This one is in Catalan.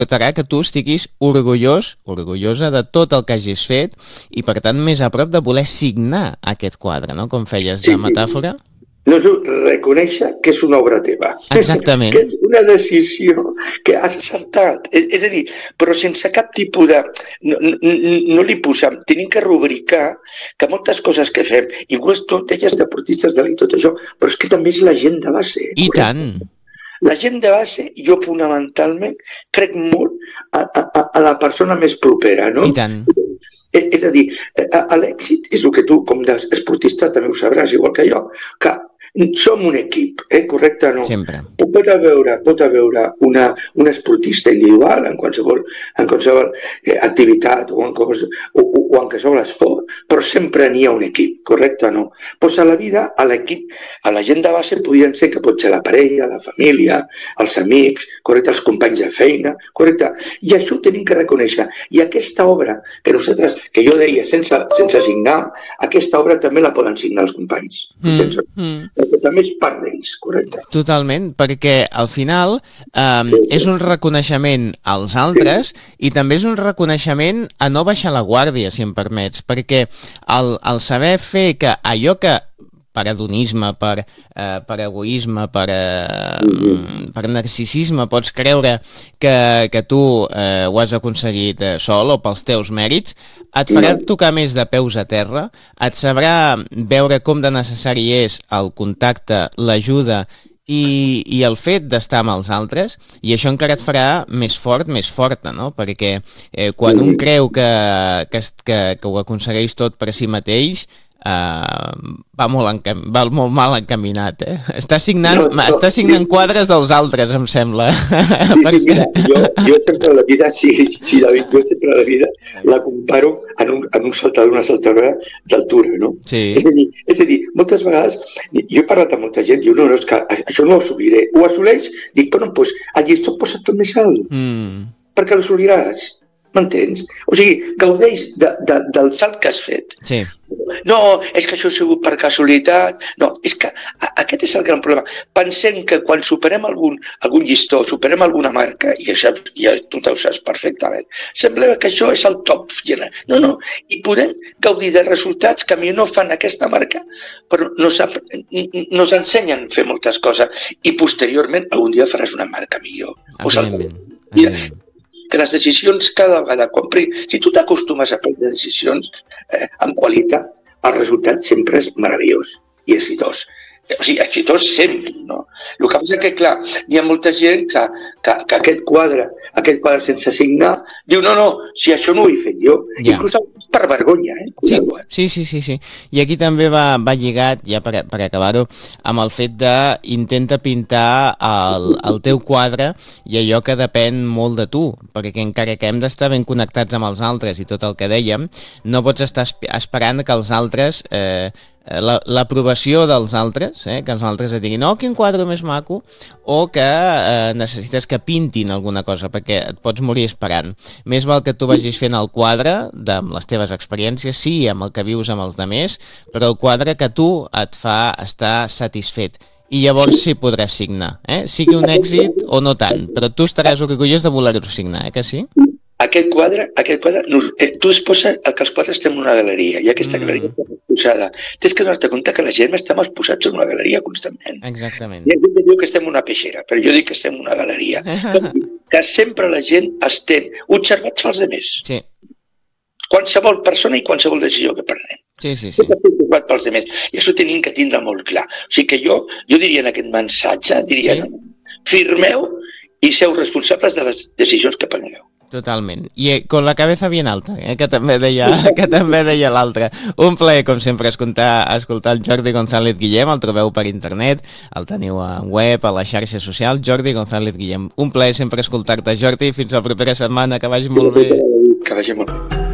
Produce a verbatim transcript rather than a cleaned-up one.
portarà que tu estiguis orgullós, orgullosa de tot el que hagis fet i, per tant, més a prop de voler signar aquest quadre, no? Com feies de metàfora. No és reconèixer que és una obra teva. Exactament. Que és una decisió que has encertat. És, és a dir, però sense cap tipus de... No, no, no li posem... Tenim que rubricar que moltes coses que fem, igual tu deies deportistes d'elit i tot això, però és que també és la gent de base. I tant. La gent de base, jo fonamentalment crec molt a, a, a la persona més propera, no? I tant. És a dir, l'èxit és el que tu, com d'esportista, també ho sabràs, igual que jo, que som un equip, eh? Correcte o no? Sempre. Pot haver, pot haver una, un esportista individual en qualsevol, en qualsevol eh, activitat o en, o, o, o en qualsevol esport, però sempre n'hi ha un equip, correcte o no? Pues a la vida, a l'equip, a la gent de base podrien ser que pot ser la parella, la família, els amics, correcte, els companys de feina, correcte? I això ho tenim que reconèixer. I aquesta obra, que nosaltres, que jo deia sense, sense signar, aquesta obra també la poden signar els companys. Mm, sense... mm. Perquè també és part d'ells, correcte? Totalment, perquè al final eh, és un reconeixement als altres i també és un reconeixement a no baixar la guàrdia, si em permets, perquè el, el saber fer que allò que per hedonisme, per, eh, per egoisme, per, eh, per narcisisme, pots creure que, que tu eh, ho has aconseguit eh, sol o pels teus mèrits, et farà tocar més de peus a terra, et sabrà veure com de necessari és el contacte, l'ajuda i, i el fet d'estar amb els altres, i això encara et farà més fort, més forta, no? Perquè eh, quan un creu que, que, que, que ho aconsegueix tot per si mateix, Uh, va, molt encam... va molt mal encaminat, eh? Està signant, no, no, està signant sí. quadres dels altres, em sembla. Sí, sí, mira, jo, jo sempre la vida, sí, sí, David, jo sempre la vida la comparo en un, en un saltador, una saltadora d'altura, no? Sí. És a dir, és a dir, moltes vegades, jo he parlat amb molta gent, diu, no, no, és que això no ho assoliré. Ho assoleix? Dic, però no, doncs, el llistó posa't tot més alt, mm. perquè l'assoliràs. M'entens? O sigui, gaudeix de, de, del salt que has fet. Sí. No, és que això ha sigut per casualitat. No, és que aquest és el gran problema. Pensem que quan superem algun, algun llistó, superem alguna marca, i això ja tu ho saps perfectament, sembla que això és el top. No, no, i podem gaudir de resultats que millor no fan aquesta marca, però nos, nos ensenyen a fer moltes coses i posteriorment algun dia faràs una marca millor. Evidentment. Mira, que les decisions cada vegada compri... Si tu t'acostumes a prendre decisions eh, amb qualitat, el resultat sempre és meravellós i exitós. O sigui, exitós sempre, no? El que passa que, clar, hi ha molta gent que, que, que aquest quadre, aquest quadre sense signar, diu, no, no, si això no ho he fet jo. Ja. Inclús per vergonya, eh? Sí, sí, sí, sí, sí. I aquí també va, va lligat, ja per, per acabar-ho, amb el fet de intenta pintar el, el teu quadre i allò que depèn molt de tu, perquè encara que hem d'estar ben connectats amb els altres i tot el que dèiem, no pots estar esperant que els altres... Eh, l'aprovació dels altres, eh? Que els altres et diguin, oh, quin quadre més maco, o que eh, necessites que pintin alguna cosa, perquè et pots morir esperant. Més val que tu vagis fent el quadre de, amb les teves experiències, sí, amb el que vius amb els demés, però el quadre que tu et fa estar satisfet. I llavors sí podràs signar, eh? Sigui un èxit o no tant, però tu estaràs orgullós de voler-ho signar, eh que sí? Aquest quadre, aquest quadre, eh, tu es posa que els quadres estem en una galeria i aquesta mm. galeria està exposada. Tens que donar-te compte que la gent estem exposats en una galeria constantment. Exactament. I la gent diu que estem en una peixera, però jo dic que estem en una galeria. Que sempre la gent estem observats pels altres. Sí. Qualsevol persona i qualsevol decisió que prenem. Sí, sí, sí. Observat pels altres. I això tenim que tindre molt clar. O sigui que jo, jo diria en aquest mensatge, diria, sí. no, firmeu i seu responsables de les decisions que preneu. Totalment. I con la cabeza bien alta, eh? que també deia, que també deia l'altre. Un plaer, com sempre, escoltar, escoltar el Jordi González Guillem, el trobeu per internet, el teniu a web, a la xarxa social, Jordi González Guillem. Un plaer sempre escoltar-te, Jordi, fins la propera setmana, que vagi molt bé. Que vagi molt bé.